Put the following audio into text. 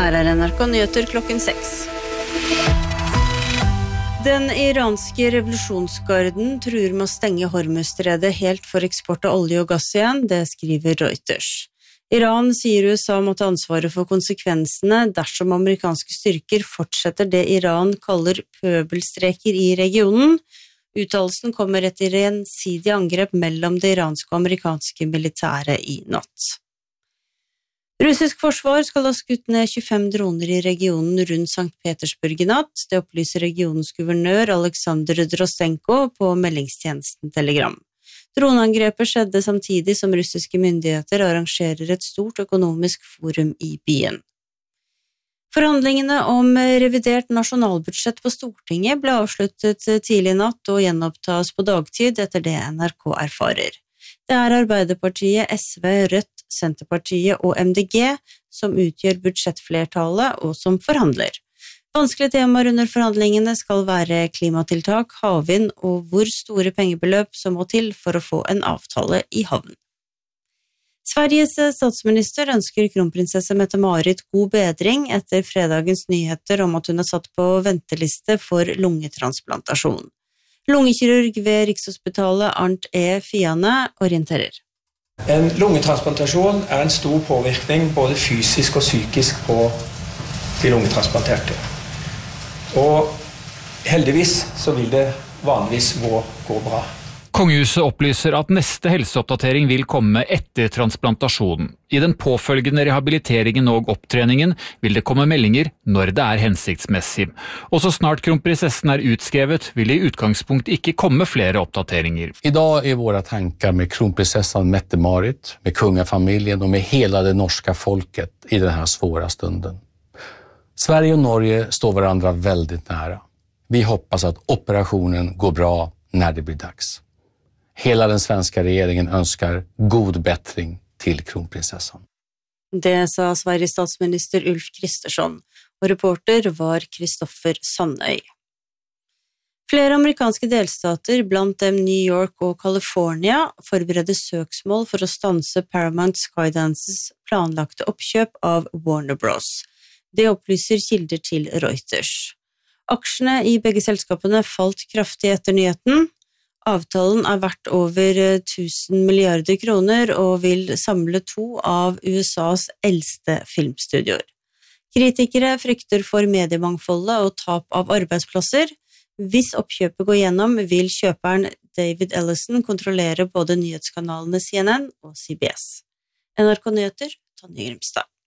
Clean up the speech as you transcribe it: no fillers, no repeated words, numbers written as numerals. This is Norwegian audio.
Her NRK Nyheter klokken 6. Den iranske revolusjonsgarden truer med å stenge Hormuzstredet helt for eksport av olje og gass igjen, det skriver Reuters. Iran sier USA må ta ansvaret for konsekvensene dersom amerikanske styrker fortsetter det Iran kaller pøbelstreker i regionen. Uttalelsen kommer etter gjensidig angrep mellom det iranske og amerikanske militæret i natt. Russisk forsvar skal ha skutt ned 25 droner i regionen rundt St. Petersburg i natt, det opplyser regionens guvernør Alexander Drostenko på meldingstjenesten Telegram. Droneangrepet skjedde samtidig som russiske myndigheter arrangerer et stort økonomisk forum i byen. Forhandlingene om revidert nasjonalbudsjett på Stortinget ble avsluttet tidlig i natt og gjenopptas på dagtid etter det NRK erfarer. Det Arbeiderpartiet, SV, Rødt, Senterpartiet og MDG som utgjør budsjettflertallet og som forhandler. Vanskelige temaer under forhandlingene skal være klimatiltak, havvind og hvor store pengebeløp som må til for å få en avtale i havn. Sveriges statsminister ønsker kronprinsesse Mette-Marit god bedring etter fredagens nyheter om at hun er satt på venteliste for lungetransplantasjon. Lungekirurg ved Rikshospitalet Arnt E. Fiane orienterer. En lungetransplantasjon er en stor påvirkning både fysisk og psykisk på de lungetransplanterte. Og heldigvis så vil det vanligvis gå bra. Kongehuset opplyser at neste helseoppdatering vil komme etter transplantasjonen. I den påfølgende rehabiliteringen og opptreningen vil det komme meldinger når det er hensiktsmessig. Og så snart kronprinsessen er utskrevet, vil det i utgangspunkt ikke komme flere oppdateringer. I dag er våre tanker med kronprinsessan Mette-Marit, med kungafamiljen og med hele det norske folket i denne svåre stunden. Sverige og Norge står hverandre veldig nære. Vi hoppas at operasjonen går bra når det blir dags. Hela den svenska regeringen önskar god bättring till kronprinsessan. Det sa Sveriges statsminister Ulf Kristersson, og reporter var Kristoffer Sandøy. Flere amerikanske delstater, blant dem New York og California, forbereder søksmål for å stanse Paramount Skydances planlagte oppkjøp av Warner Bros. Det opplyser kilder til Reuters. Aksjene i begge selskapene falt kraftig etter nyheten. Avtalen er verdt over 1000 milliarder kroner og vil samle 2 av USAs eldste filmstudioer. Kritikere frykter for mediemangfoldet og tap av arbeidsplasser. Hvis oppkjøpet går gjennom, vil kjøperen David Ellison kontrollere både nyhetskanalene CNN og CBS. NRK Nyheter, Tonje Grimstad.